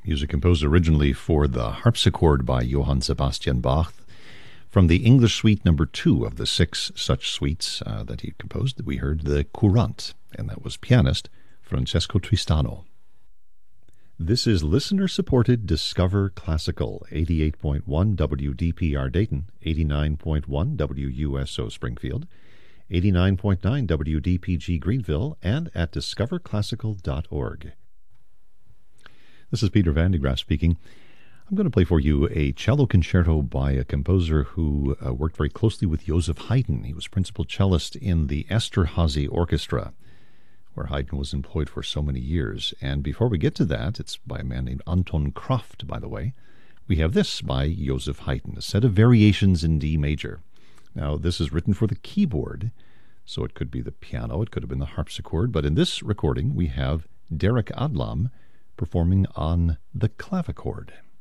music composed originally for the harpsichord by Johann Sebastian Bach, from the English Suite number 2 of the 6 such suites that he composed. We heard the Courante, and that was pianist Francesco Tristano. This is listener-supported Discover Classical, 88.1 WDPR Dayton, 89.1 WUSO Springfield, 89.9 WDPG Greenville, and at discoverclassical.org. This is Peter Van de Graaf speaking. I'm going to play for you a cello concerto by a composer who worked very closely with Joseph Haydn. He was principal cellist in the Esterhazy Orchestra, where Haydn was employed for so many years. And before we get to that, it's by a man named Anton Kraft, by the way. We have this by Joseph Haydn, a set of variations in D major. Now, this is written for the keyboard, so it could be the piano, it could have been the harpsichord, but in this recording we have Derek Adlam performing on the clavichord.